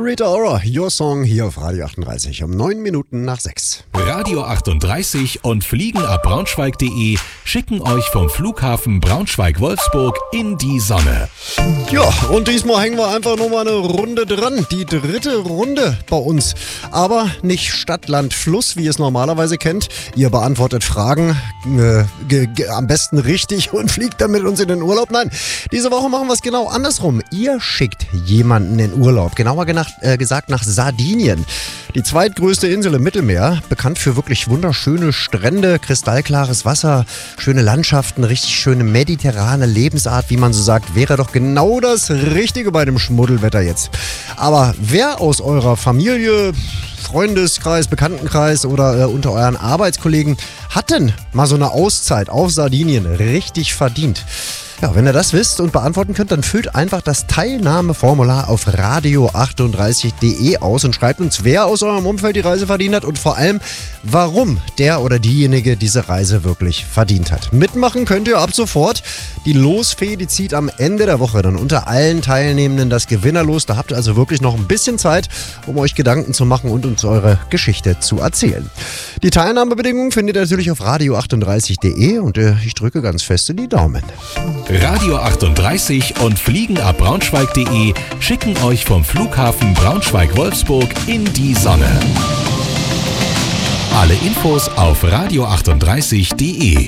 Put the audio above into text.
Rita Ora, Your Song hier auf Radio 38 um 9 Minuten nach 6. Radio 38 und fliegenabbraunschweig.de schicken euch vom Flughafen Braunschweig-Wolfsburg in die Sonne. Ja, und diesmal hängen wir einfach nochmal eine Runde dran. Die dritte Runde bei uns. Aber nicht Stadt, Land, Fluss, wie ihr es normalerweise kennt. Ihr beantwortet Fragen am besten richtig und fliegt dann mit uns in den Urlaub. Nein, diese Woche machen wir es genau andersrum. Ihr schickt jemanden in Urlaub. Genauer gesagt nach Sardinien. Die zweitgrößte Insel im Mittelmeer. Bekannt für wirklich wunderschöne Strände, kristallklares Wasser, schöne Landschaften, richtig schöne mediterrane Lebensart, wie man so sagt. Wäre doch genau das Richtige bei dem Schmuddelwetter jetzt. Aber wer aus eurer Familie, Freundeskreis, Bekanntenkreis oder unter euren Arbeitskollegen hat denn mal so eine Auszeit auf Sardinien richtig verdient? Ja, wenn ihr das wisst und beantworten könnt, dann füllt einfach das Teilnahmeformular auf radio38.de aus und schreibt uns, wer aus eurem Umfeld die Reise verdient hat und vor allem, warum der oder diejenige diese Reise wirklich verdient hat. Mitmachen könnt ihr ab sofort. Die Losfee, die zieht am Ende der Woche dann unter allen Teilnehmenden das Gewinnerlos. Da habt ihr also wirklich noch ein bisschen Zeit, um euch Gedanken zu machen und uns eure Geschichte zu erzählen. Die Teilnahmebedingungen findet ihr natürlich auf radio38.de und ich drücke ganz fest in die Daumen. Radio 38 und fliegenabbraunschweig.de schicken euch vom Flughafen Braunschweig-Wolfsburg in die Sonne. Alle Infos auf radio38.de.